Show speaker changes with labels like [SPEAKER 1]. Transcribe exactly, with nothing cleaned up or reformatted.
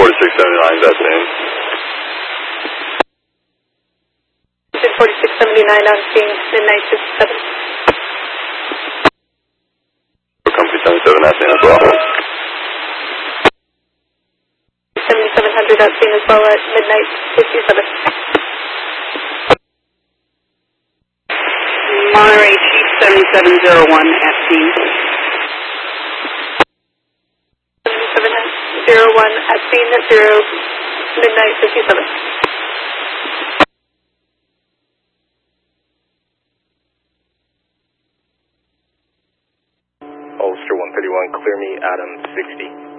[SPEAKER 1] forty-six seventy-nine, that's in.
[SPEAKER 2] forty-six seventy-nine on scene, midnight fifty-seven.
[SPEAKER 1] Company seventy-seven, that's in as well.
[SPEAKER 2] seventy-seven hundred on scene as well at midnight fifty-seven.
[SPEAKER 3] Monterey Chief seventy-seven oh one at scene.
[SPEAKER 2] seventy-seven oh one at scene at zero, midnight fifty-seven.
[SPEAKER 4] Ulster one thirty-one, clear me, Adam sixty.